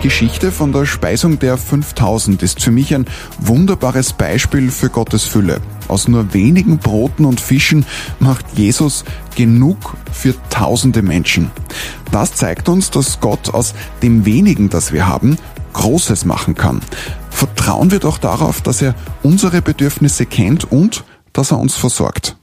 Geschichte von der Speisung der 5000 ist für mich ein wunderbares Beispiel für Gottes Fülle. Aus nur wenigen Broten und Fischen macht Jesus genug für tausende Menschen. Das zeigt uns, dass Gott aus dem wenigen, das wir haben, Großes machen kann. Vertrauen wir doch darauf, dass er unsere Bedürfnisse kennt und dass er uns versorgt.